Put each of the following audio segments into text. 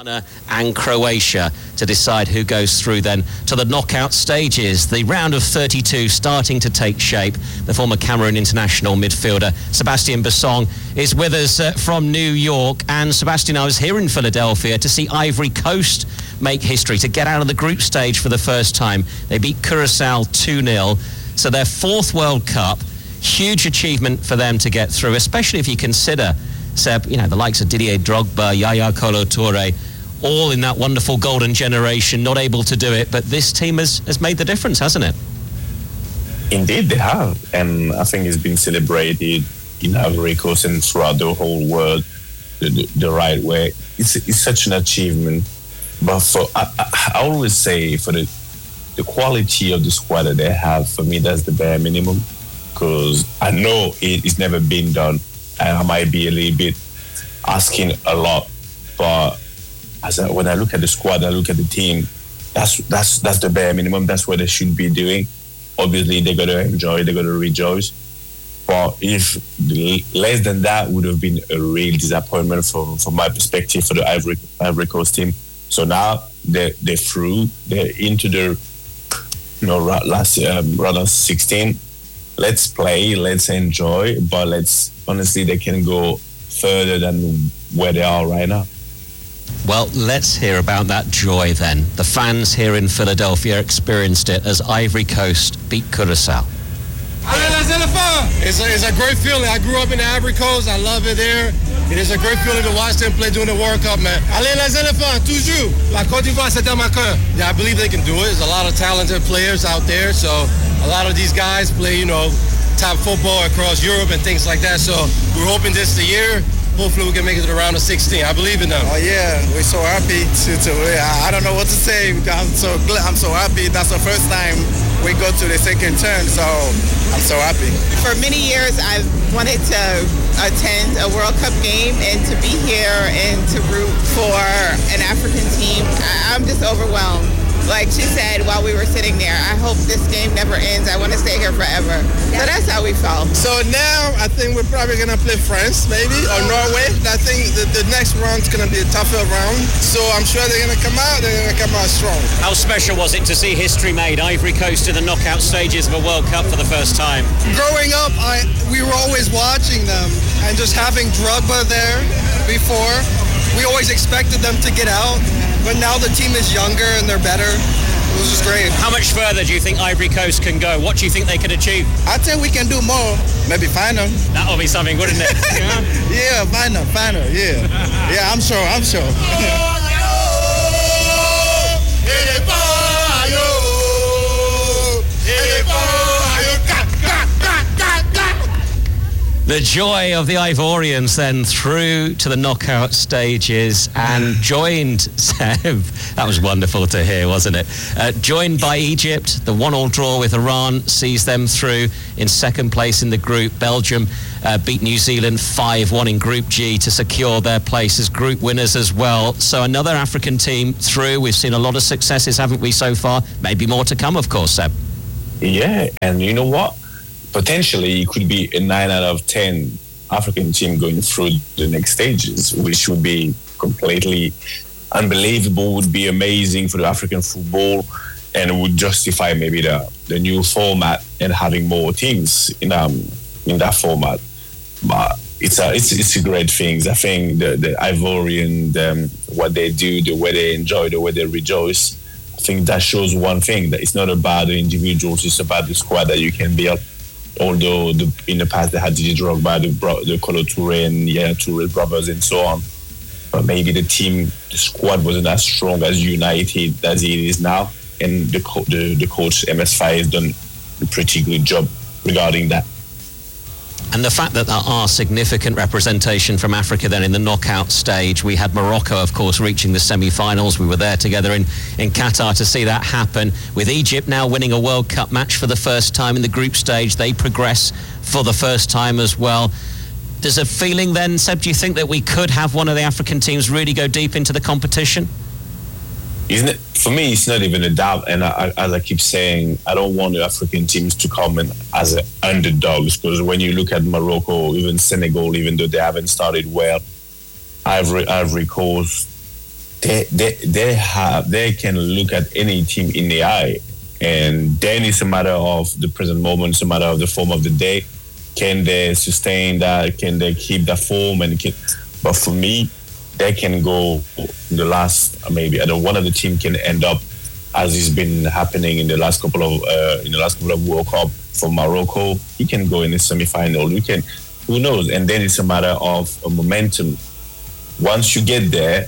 Ghana and Croatia to decide who goes through then to the knockout stages. The round of 32 starting to take shape. The former Cameroon international midfielder Sebastian Bassong is with us from New York. And Sebastian, I was here in Philadelphia to see Ivory Coast make history, to get out of the group stage for the first time. They beat Curacao 2-0. So their fourth World Cup, huge achievement for them to get through, especially if you consider, Seb, you know, the likes of Didier Drogba, Yaya Kolo Touré, all in that wonderful golden generation, not able to do it. But this team has made the difference, hasn't it? Indeed, they have. And I think it's been celebrated in Ivory Coast and throughout the whole world the right way. It's such an achievement. But I always say, for the quality of the squad that they have, for me, that's the bare minimum. Because I know it's never been done. And I might be a little bit asking a lot. But when I look at the squad, I look at the team, that's the bare minimum. That's what they should be doing. Obviously, they're going to enjoy, they're going to rejoice. But if less than that would have been a real disappointment from my perspective for the Ivory Coast team. So now they're through. They're into the last round of 16. Let's play, let's enjoy, but honestly, they can go further than where they are right now. Well, let's hear about that joy then. The fans here in Philadelphia experienced it as Ivory Coast beat Curacao. It's a great feeling. I grew up in the Ivory Coast. I love it there. It is a great feeling to watch them play during the World Cup, man. Allez les éléphants, toujours. La Côte d'Ivoire, c'est dans ma cœur. Yeah, I believe they can do it. There's a lot of talented players out there, so a lot of these guys play, top football across Europe and things like that. So we're hoping this is the year. Hopefully we can make it to the round of 16. I believe in them. Oh yeah, we're so happy I don't know what to say. I'm so happy. That's the first time we go to the second turn, so I'm so happy. For many years, I've wanted to attend a World Cup game, and to be here and to root for an African team, I'm just overwhelmed. Like she said while we were sitting there, I hope this game never ends. I want to stay here forever. So that's how we felt. So now I think we're probably going to play France, maybe, or Norway. I think the next round's going to be a tougher round. So I'm sure they're going to come out. They're going to come out strong. How special was it to see history made? Ivory Coast in the knockout stages of a World Cup for the first time. Growing up, we were always watching them, and just having Drogba there before, we always expected them to get out. But now the team is younger and they're better. It was just great. How much further do you think Ivory Coast can go? What do you think they could achieve? I think we can do more. Maybe final. That'll be something, wouldn't it? Yeah, final, yeah. Yeah, I'm sure. The joy of the Ivorians then through to the knockout stages and joined, Seb, that was wonderful to hear, wasn't it? Joined by Egypt. The 1-1 draw with Iran sees them through in second place in the group. Belgium beat New Zealand 5-1 in Group G to secure their place as group winners as well. So another African team through. We've seen a lot of successes, haven't we, so far? Maybe more to come, of course, Seb. Yeah, and you know what? Potentially, it could be a 9 out of 10 African team going through the next stages, which would be completely unbelievable, would be amazing for the African football, and would justify maybe the new format and having more teams in that format. But it's a great thing. I think the Ivorian, what they do, the way they enjoy, the way they rejoice, I think that shows one thing, that it's not about the individuals, it's about the squad that you can build. Although in the past they had Didier Drogba, the Kolo Touré and Yaya Touré brothers and so on. But maybe the squad wasn't as strong, as united as it is now. And the coach, MS Faye, has done a pretty good job regarding that. And the fact that there are significant representation from Africa then in the knockout stage. We had Morocco, of course, reaching the semi-finals. We were there together in Qatar to see that happen. With Egypt now winning a World Cup match for the first time in the group stage, they progress for the first time as well. There's a feeling then, Seb, do you think that we could have one of the African teams really go deep into the competition? Isn't it? For me, it's not even a doubt. And as I keep saying, I don't want the African teams to come in as underdogs, because when you look at Morocco, even Senegal, even though they haven't started well, Ivory Coast, they can look at any team in the eye, and then it's a matter of the present moment. It's a matter of the form of the day. Can they sustain that? Can they keep that form? But for me, they can go the last, maybe one of the team can end up, as it's been happening in the last couple of World Cup for Morocco. He can go in the semi-final. Who knows? And then it's a matter of a momentum. Once you get there,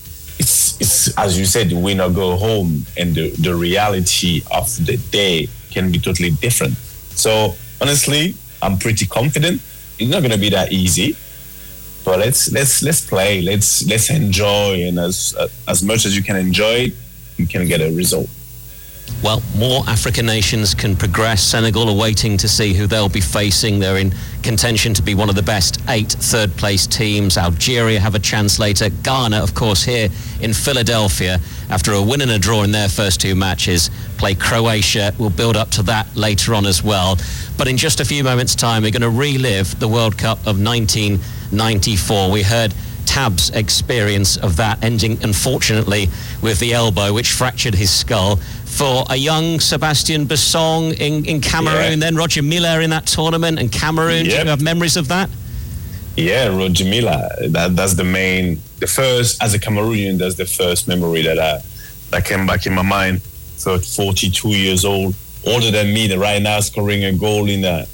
it's as you said, win or go home, and the reality of the day can be totally different. So honestly, I'm pretty confident. It's not going to be that easy, but let's play, let's enjoy, and as much as you can enjoy it, you can get a result. Well, more African nations can progress. Senegal are waiting to see who they'll be facing. They're in contention to be one of the best 8 third-place teams. Algeria have a chance later. Ghana, of course, here in Philadelphia, after a win and a draw in their first 2 matches, play Croatia. We'll build up to that later on as well. But in just a few moments' time, we're going to relive the World Cup of 1994. We heard Tab's experience of that, ending unfortunately with the elbow, which fractured his skull. For a young Sébastien Bassong in Cameroon, then Roger Milla in that tournament, and Cameroon. Yep. Do you have memories of that? Yeah, Roger Milla. That's the first, as a Cameroonian, that's the first memory that came back in my mind. So 42 years old, older than me, right now, scoring a goal in a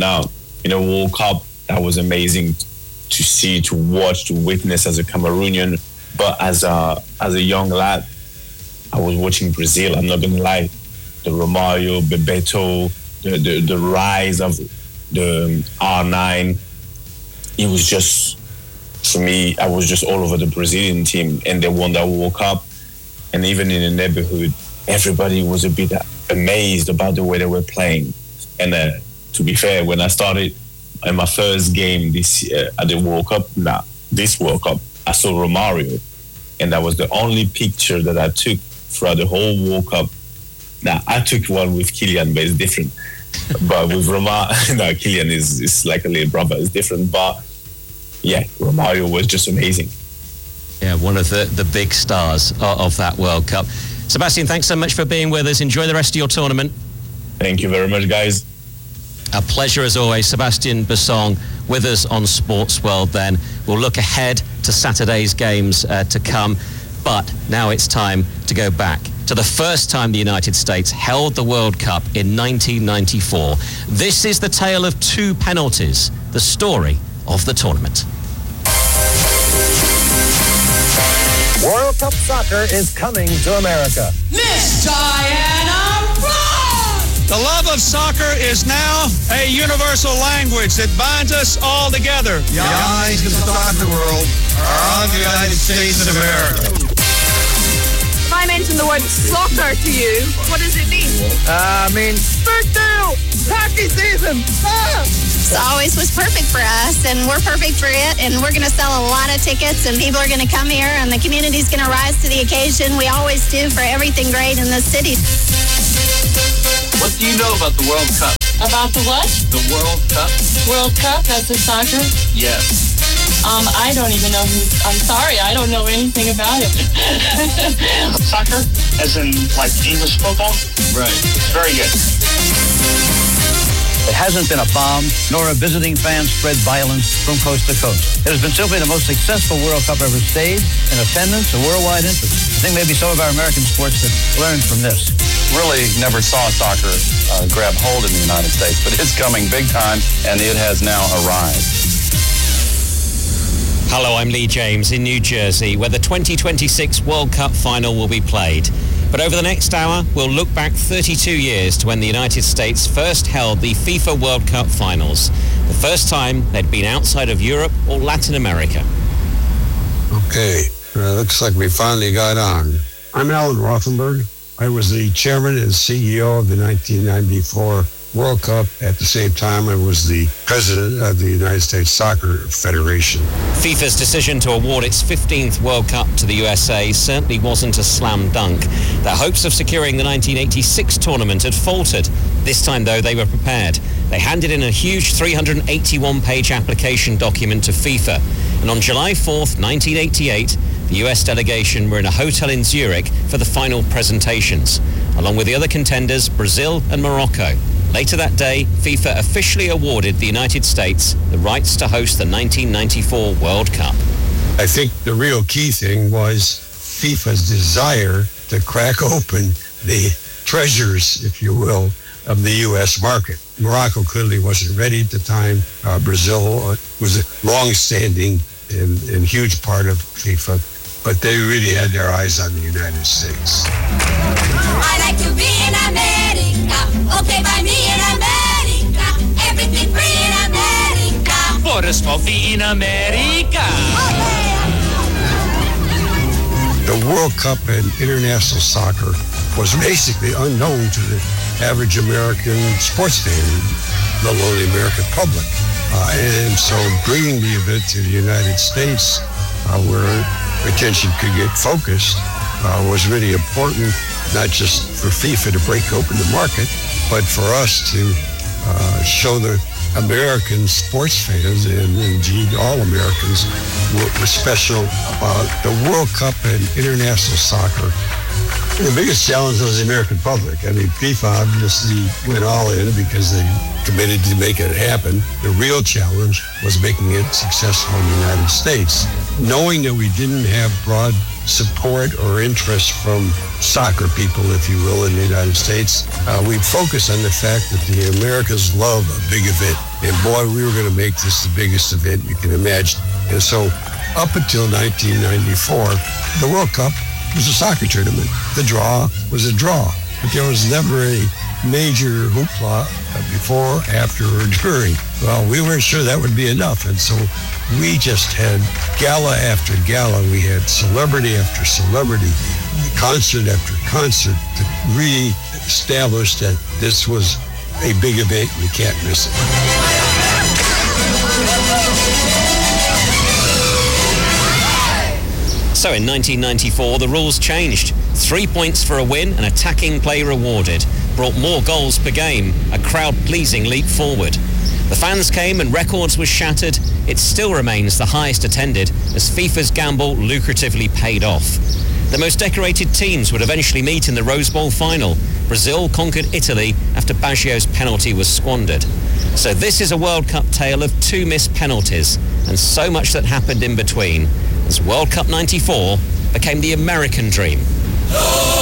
World Cup. That was amazing to see, to watch, to witness as a Cameroonian. But as a young lad, I was watching Brazil. I'm not gonna lie, the Romário, Bebeto, the rise of the R9. It was just, for me, I was just all over the Brazilian team, and they won that World Cup. And even in the neighborhood, everybody was a bit amazed about the way they were playing. And to be fair, when I started in my first game this at the World Cup, this World Cup, I saw Romário, and that was the only picture that I took throughout the whole World Cup. Now, I took one with Kylian, but it's different. But with Kylian is like a little brother, it's different. But yeah, Romário was just amazing. Yeah, one of the big stars of that World Cup. Sébastien, thanks so much for being with us. Enjoy the rest of your tournament. Thank you very much, guys. A pleasure as always. Sébastien Bassong with us on Sports World then. We'll look ahead to Saturday's games to come. But now it's time to go back to the first time the United States held the World Cup in 1994. This is the tale of 2 penalties, the story of the tournament. World Cup soccer is coming to America. Miss Diana Ross! The love of soccer is now a universal language that binds us all together. The eyes of the soccer world are on the United States of America. If I mention the word soccer to you, what does it mean? Means big deal! Hockey season! It always was perfect for us, and we're perfect for it, and we're going to sell a lot of tickets, and people are going to come here, and the community's going to rise to the occasion. We always do for everything great in this city. What do you know about the World Cup? About the what? The World Cup. World Cup? That's the soccer? Yes. I don't even know I'm sorry, I don't know anything about it. Soccer, as in like English football? Right. Very good. It hasn't been a bomb, nor a visiting fan spread violence from coast to coast. It has been simply the most successful World Cup ever staged, in attendance and worldwide interest. I think maybe some of our American sports could learn from this. Really never saw soccer grab hold in the United States, but it's coming big time, and it has now arrived. Hello, I'm Lee James in New Jersey, where the 2026 World Cup final will be played. But over the next hour, we'll look back 32 years to when the United States first held the FIFA World Cup finals, the first time they'd been outside of Europe or Latin America. Okay, looks like we finally got on. I'm Alan Rothenberg. I was the chairman and CEO of the 1994 World Cup. At the same time, I was the president of the United States Soccer Federation. FIFA's decision to award its 15th World Cup to the USA certainly wasn't a slam dunk. Their hopes of securing the 1986 tournament had faltered. This time, though, they were prepared. They handed in a huge 381-page application document to FIFA. And on July 4th, 1988, the The US delegation were in a hotel in Zurich for the final presentations, along with the other contenders, Brazil and Morocco. Later that day, FIFA officially awarded the United States the rights to host the 1994 World Cup. I think the real key thing was FIFA's desire to crack open the treasures, if you will, of the U.S. market. Morocco clearly wasn't ready at the time. Brazil was a long-standing and huge part of FIFA, but they really had their eyes on the United States. I like to be in America, okay by me in America, everything free in America. For a small fee in America. The World Cup and international soccer was basically unknown to the average American sports fan, let alone the American public. And so bringing the event to the United States, where attention could get focused, was really important, not just for FIFA to break open the market, but for us to show the American sports fans, and indeed all Americans, what was special about the World Cup and international soccer. The biggest challenge was the American public. I mean, FIFA obviously went all in because they committed to make it happen. The real challenge was making it successful in the United States. Knowing that we didn't have broad support or interest from soccer people, if you will, in the United States, we focused on the fact that the Americans love a big event. And boy, we were going to make this the biggest event you can imagine. And so up until 1994, the World Cup was a soccer tournament. The draw was a draw, but there was never a major hoopla before, after, or during. Well, we weren't sure that would be enough, and so we just had gala after gala. We had celebrity after celebrity, concert after concert to really establish that this was a big event. You can't miss it. So in 1994, the rules changed. 3 points for a win and attacking play rewarded. Brought more goals per game, a crowd-pleasing leap forward. The fans came and records were shattered. It still remains the highest attended as FIFA's gamble lucratively paid off. The most decorated teams would eventually meet in the Rose Bowl final. Brazil conquered Italy after Baggio's penalty was squandered. So this is a World Cup tale of 2 missed penalties and so much that happened in between as World Cup '94 became the American dream.